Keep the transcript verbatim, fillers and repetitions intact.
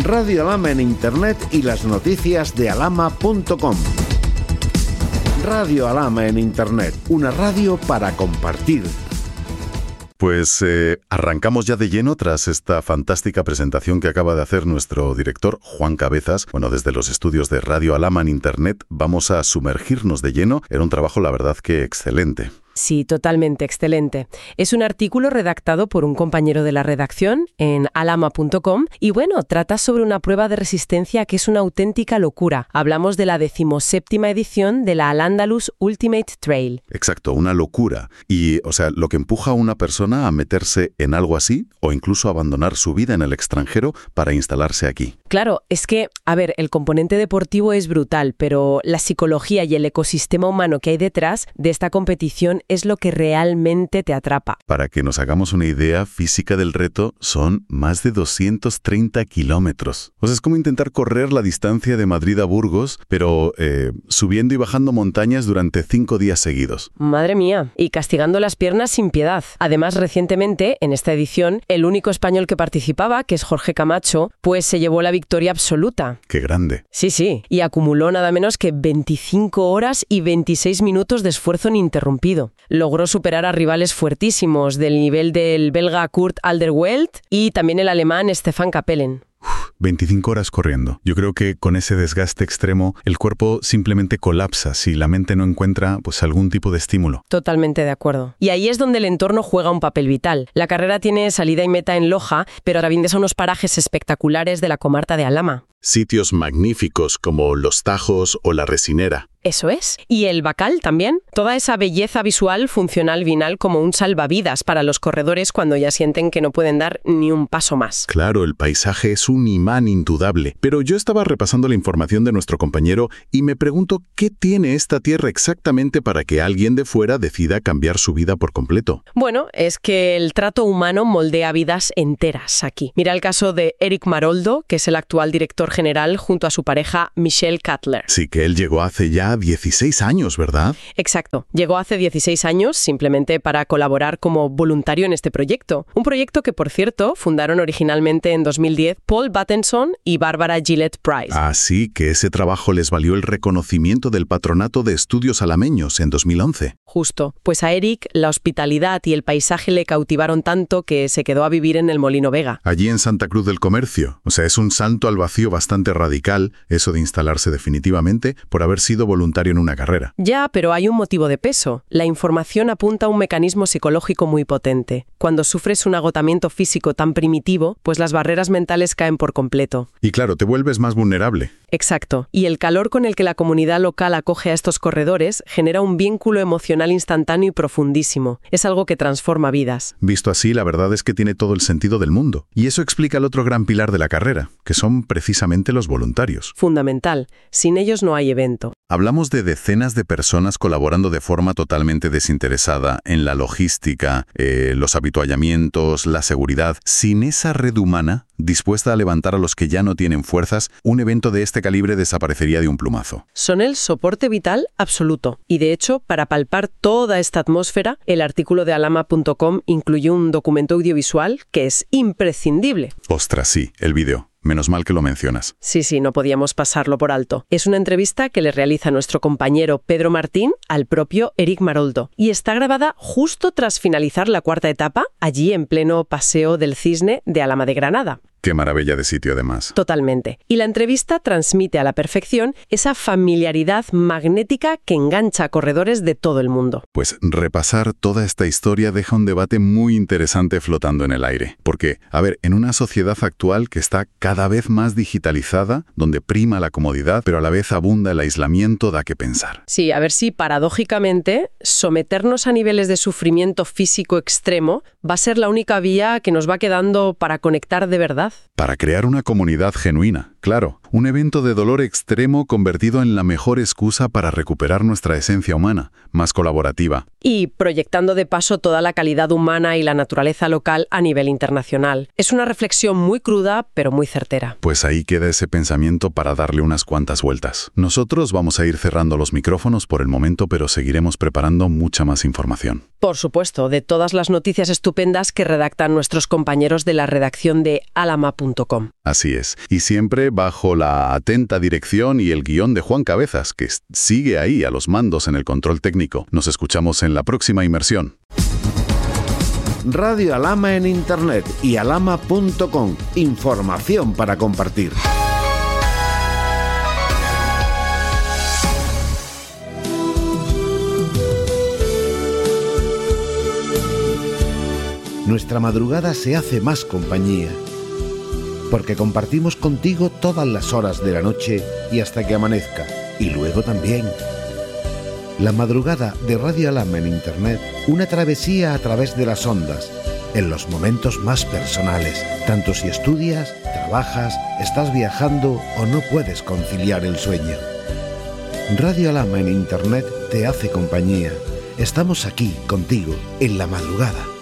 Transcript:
Radio Alhama en Internet y las noticias de alhama punto com. Radio Alhama en Internet, una radio para compartir. Pues eh, arrancamos ya de lleno tras esta fantástica presentación que acaba de hacer nuestro director Juan Cabezas. Bueno, desde los estudios de Radio Alhama en Internet vamos a sumergirnos de lleno en un trabajo, la verdad, que excelente. Sí, totalmente excelente. Es un artículo redactado por un compañero de la redacción en alhama punto com y bueno, trata sobre una prueba de resistencia que es una auténtica locura. Hablamos de la decimoséptima edición de la Al-Andalus Ultimate Trail. Exacto, una locura. Y, o sea, lo que empuja a una persona a meterse en algo así o incluso abandonar su vida en el extranjero para instalarse aquí. Claro, es que, a ver, el componente deportivo es brutal, pero la psicología y el ecosistema humano que hay detrás de esta competición es lo que realmente te atrapa. Para que nos hagamos una idea física del reto, son más de doscientos treinta kilómetros. O sea, es como intentar correr la distancia de Madrid a Burgos, pero eh, subiendo y bajando montañas durante cinco días seguidos. Madre mía, y castigando las piernas sin piedad. Además, recientemente, en esta edición, el único español que participaba, que es Jorge Camacho, pues se llevó la victoria absoluta. ¡Qué grande! Sí, sí, y acumuló nada menos que veinticinco horas y veintiséis minutos de esfuerzo ininterrumpido. Logró superar a rivales fuertísimos del nivel del belga Kurt Alderweireld y también el alemán Stefan Kapellen. veinticinco horas corriendo. Yo creo que con ese desgaste extremo, el cuerpo simplemente colapsa si la mente no encuentra pues algún tipo de estímulo. Totalmente de acuerdo. Y ahí es donde el entorno juega un papel vital. La carrera tiene salida y meta en Loja, pero atraviesa unos parajes espectaculares de la comarca de Alhama. Sitios magníficos como Los Tajos o La Resinera. Eso es. Y el Bacal también. Toda esa belleza visual funciona al final como un salvavidas para los corredores cuando ya sienten que no pueden dar ni un paso más. Claro, el paisaje es un imán indudable. Pero yo estaba repasando la información de nuestro compañero y me pregunto qué tiene esta tierra exactamente para que alguien de fuera decida cambiar su vida por completo. Bueno, es que el trato humano moldea vidas enteras aquí. Mira el caso de Eric Maroldo, que es el actual director general junto a su pareja Michelle Cutler. Sí, que él llegó hace ya dieciséis años, ¿verdad? Exacto. Llegó hace dieciséis años simplemente para colaborar como voluntario en este proyecto. Un proyecto que, por cierto, fundaron originalmente en dos mil diez Paul Battenson y Barbara Gillette Price. Ah, sí, que ese trabajo les valió el reconocimiento del Patronato de Estudios Alameños en dos mil once. Justo. Pues a Eric la hospitalidad y el paisaje le cautivaron tanto que se quedó a vivir en el Molino Vega. Allí en Santa Cruz del Comercio. O sea, es un salto al vacío bastante radical, eso de instalarse definitivamente, por haber sido voluntario en una carrera. Ya, pero hay un motivo de peso. La información apunta a un mecanismo psicológico muy potente. Cuando sufres un agotamiento físico tan primitivo, pues las barreras mentales caen por completo. Y claro, te vuelves más vulnerable. Exacto. Y el calor con el que la comunidad local acoge a estos corredores genera un vínculo emocional instantáneo y profundísimo. Es algo que transforma vidas. Visto así, la verdad es que tiene todo el sentido del mundo. Y eso explica el otro gran pilar de la carrera, que son precisamente los voluntarios. Fundamental. Sin ellos no hay evento. Hablamos de decenas de personas colaborando de forma totalmente desinteresada en la logística, eh, los habituallamientos, la seguridad. Sin esa red humana dispuesta a levantar a los que ya no tienen fuerzas, un evento de este calibre desaparecería de un plumazo. Son el soporte vital absoluto. Y de hecho, para palpar toda esta atmósfera, el artículo de alhama punto com incluye un documento audiovisual que es imprescindible. Ostras, sí, el vídeo. Menos mal que lo mencionas. Sí, sí, no podíamos pasarlo por alto. Es una entrevista que le realiza nuestro compañero Pedro Martín al propio Eric Maroldo y está grabada justo tras finalizar la cuarta etapa, allí en pleno Paseo del Cisne de Alhama de Granada. Qué maravilla de sitio, además. Totalmente. Y la entrevista transmite a la perfección esa familiaridad magnética que engancha a corredores de todo el mundo. Pues repasar toda esta historia deja un debate muy interesante flotando en el aire. Porque, a ver, en una sociedad actual que está cada vez más digitalizada, donde prima la comodidad, pero a la vez abunda el aislamiento, da que pensar. Sí, a ver si, paradójicamente, someternos a niveles de sufrimiento físico extremo va a ser la única vía que nos va quedando para conectar de verdad. Para crear una comunidad genuina, claro. Un evento de dolor extremo convertido en la mejor excusa para recuperar nuestra esencia humana, más colaborativa. Y proyectando de paso toda la calidad humana y la naturaleza local a nivel internacional. Es una reflexión muy cruda, pero muy certera. Pues ahí queda ese pensamiento para darle unas cuantas vueltas. Nosotros vamos a ir cerrando los micrófonos por el momento, pero seguiremos preparando mucha más información. Por supuesto, de todas las noticias estupendas que redactan nuestros compañeros de la redacción de alhama punto com. Así es. Y siempre bajo la atenta dirección y el guión de Juan Cabezas, que sigue ahí a los mandos en el control técnico. Nos escuchamos en la próxima inmersión. Radio Alhama en Internet y alhama punto com. Información para compartir. Nuestra madrugada se hace más compañía, porque compartimos contigo todas las horas de la noche y hasta que amanezca, y luego también. La madrugada de Radio Alhama en Internet, una travesía a través de las ondas, en los momentos más personales, tanto si estudias, trabajas, estás viajando o no puedes conciliar el sueño. Radio Alhama en Internet te hace compañía. Estamos aquí contigo en la madrugada.